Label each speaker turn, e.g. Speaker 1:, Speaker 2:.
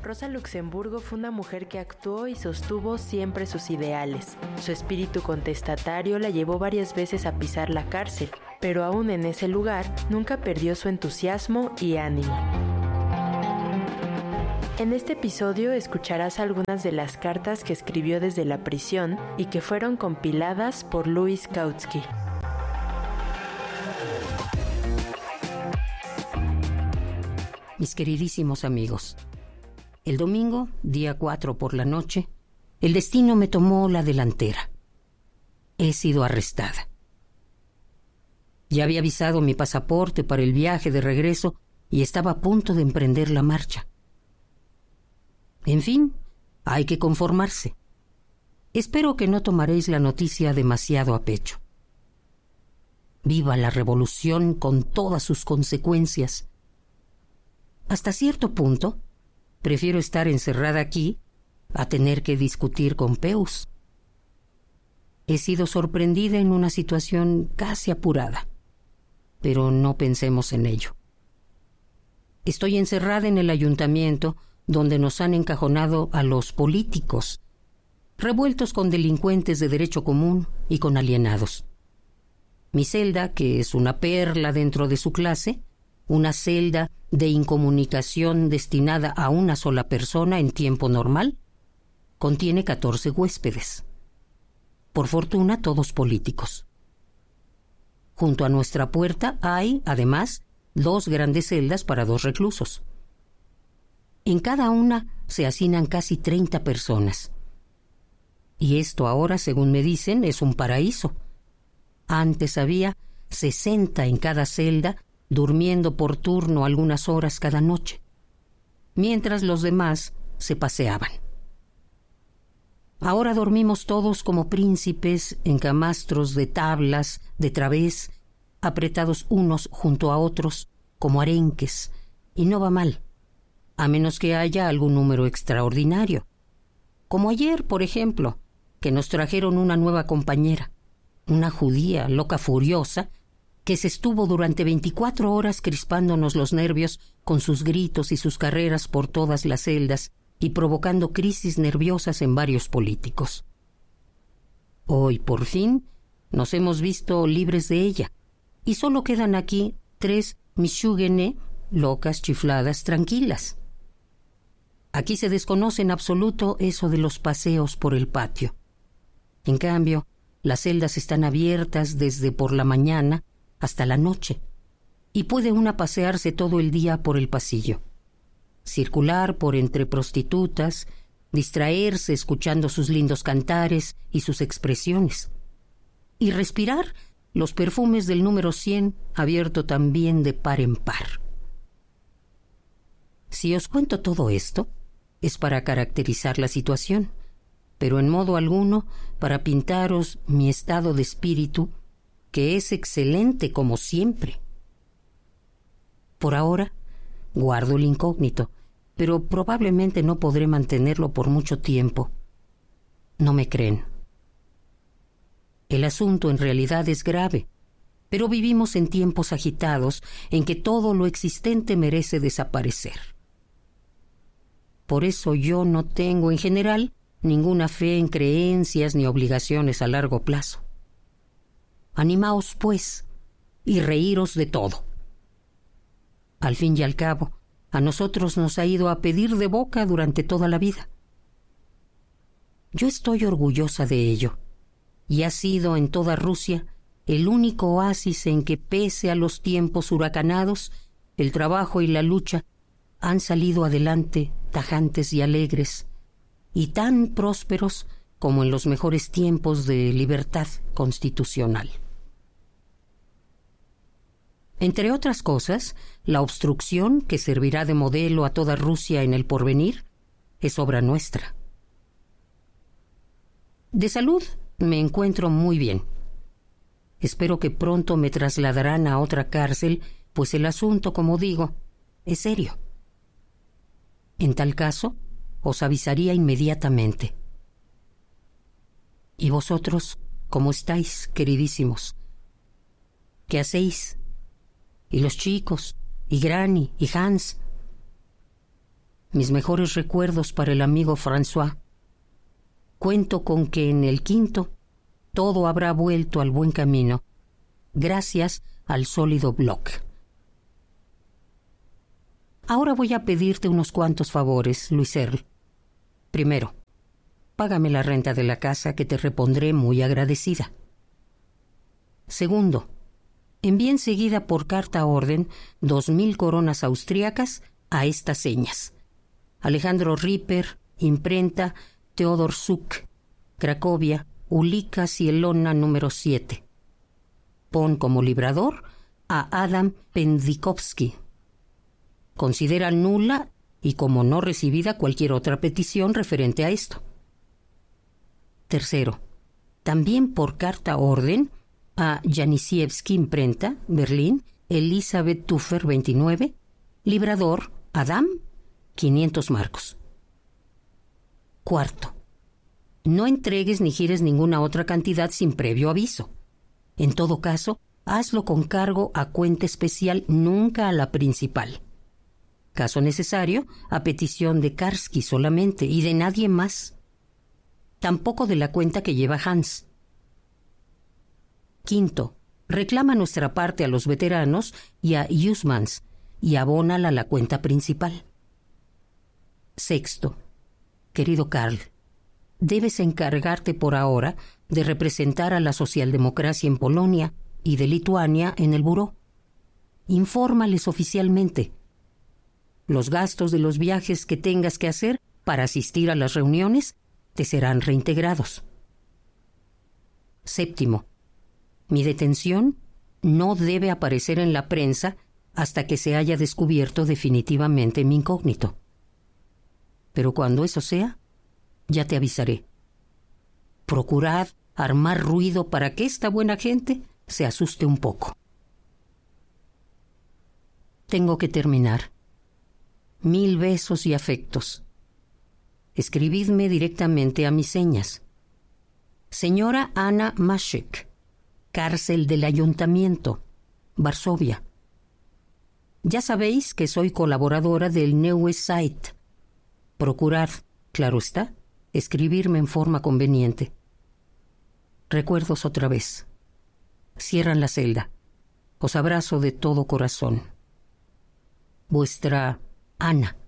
Speaker 1: Rosa Luxemburgo fue una mujer que actuó y sostuvo siempre sus ideales. Su espíritu contestatario la llevó varias veces a pisar la cárcel, pero aún en ese lugar nunca perdió su entusiasmo y ánimo. En este episodio escucharás algunas de las cartas que escribió desde la prisión y que fueron compiladas por Louis Kautsky.
Speaker 2: Mis queridísimos amigos, el domingo, día 4 por la noche, el destino me tomó la delantera. He sido arrestada. Ya había visado mi pasaporte para el viaje de regreso y estaba a punto de emprender la marcha. En fin, hay que conformarse. Espero que no tomaréis la noticia demasiado a pecho. Viva la revolución con todas sus consecuencias. Hasta cierto punto, prefiero estar encerrada aquí a tener que discutir con Peus. He sido sorprendida en una situación casi apurada, pero no pensemos en ello. Estoy encerrada en el ayuntamiento donde nos han encajonado a los políticos, revueltos con delincuentes de derecho común y con alienados. Mi celda, que es una perla dentro de su clase, una celda de incomunicación destinada a una sola persona en tiempo normal, contiene 14 huéspedes. Por fortuna, todos políticos. Junto a nuestra puerta hay, además, 2 grandes celdas para 2 reclusos. En cada una se hacinan casi 30 personas. Y esto ahora, según me dicen, es un paraíso. Antes había 60 en cada celda, durmiendo por turno algunas horas cada noche, mientras los demás se paseaban. Ahora dormimos todos como príncipes en camastros de tablas, de través, apretados unos junto a otros, como arenques, y no va mal, a menos que haya algún número extraordinario. Como ayer, por ejemplo, que nos trajeron una nueva compañera, una judía loca furiosa, que se estuvo durante 24 horas crispándonos los nervios con sus gritos y sus carreras por todas las celdas y provocando crisis nerviosas en varios políticos. Hoy, por fin, nos hemos visto libres de ella, y solo quedan aquí 3 michougene, locas, chifladas, tranquilas. Aquí se desconoce en absoluto eso de los paseos por el patio. En cambio, las celdas están abiertas desde por la mañana hasta la noche, y puede una pasearse todo el día por el pasillo, circular por entre prostitutas, distraerse escuchando sus lindos cantares y sus expresiones, y respirar los perfumes del número 100 abierto también de par en par. Si os cuento todo esto, es para caracterizar la situación, pero en modo alguno para pintaros mi estado de espíritu, que es excelente como siempre. Por ahora, guardo el incógnito, pero probablemente no podré mantenerlo por mucho tiempo. No me creen. El asunto en realidad es grave, pero vivimos en tiempos agitados en que todo lo existente merece desaparecer. Por eso yo no tengo, en general, ninguna fe en creencias ni obligaciones a largo plazo. Animaos, pues, y reíros de todo. Al fin y al cabo, a nosotros nos ha ido a pedir de boca durante toda la vida. Yo estoy orgullosa de ello, y ha sido en toda Rusia el único oasis en que, pese a los tiempos huracanados, el trabajo y la lucha han salido adelante tajantes y alegres, y tan prósperos como en los mejores tiempos de libertad constitucional. Entre otras cosas, la obstrucción, que servirá de modelo a toda Rusia en el porvenir, es obra nuestra. De salud me encuentro muy bien. Espero que pronto me trasladarán a otra cárcel, pues el asunto, como digo, es serio. En tal caso, os avisaría inmediatamente. ¿Y vosotros, cómo estáis, queridísimos? ¿Qué hacéis? ¿Y los chicos? ¿Y Granny? ¿Y Hans? mis mejores recuerdos para el amigo François. Cuento con que en el quinto todo habrá vuelto al buen camino, gracias al sólido bloque. Ahora voy a pedirte unos cuantos favores, Luis Earl. Primero, págame la renta de la casa, que te repondré muy agradecida. Segundo, envíe enseguida por carta orden 2,000 coronas austríacas a estas señas: Alejandro Ripper, imprenta Teodor Zuck, Cracovia, Ulica Cielona número 7. Pon como librador a Adam Pendikovsky. Considera nula y como no recibida cualquier otra petición referente a esto. Tercero, también por carta orden a Janisiewski, imprenta, Berlín, Elizabeth Tuffer 29, librador, Adam, 500 marcos. Cuarto, no entregues ni gires ninguna otra cantidad sin previo aviso. En todo caso, hazlo con cargo a cuenta especial, nunca a la principal. Caso necesario, a petición de Karski solamente y de nadie más. Tampoco de la cuenta que lleva Hans. Quinto, reclama nuestra parte a los veteranos y a Huysmans y abónala a la cuenta principal. Sexto, querido Karl, debes encargarte por ahora de representar a la socialdemocracia en Polonia y de Lituania en el buró. Infórmales oficialmente. Los gastos de los viajes que tengas que hacer para asistir a las reuniones te serán reintegrados. Séptimo, mi detención no debe aparecer en la prensa hasta que se haya descubierto definitivamente mi incógnito. Pero cuando eso sea, ya te avisaré. Procurad armar ruido para que esta buena gente se asuste un poco. Tengo que terminar. 1000 besos y afectos. Escribidme directamente a mis señas. Señora Anna Maszek, cárcel del Ayuntamiento, Varsovia. Ya sabéis que soy colaboradora del Neue Zeit. Procurad, claro está, escribirme en forma conveniente. Recuerdos otra vez. Cierran la celda. Os abrazo de todo corazón. Vuestra Ana.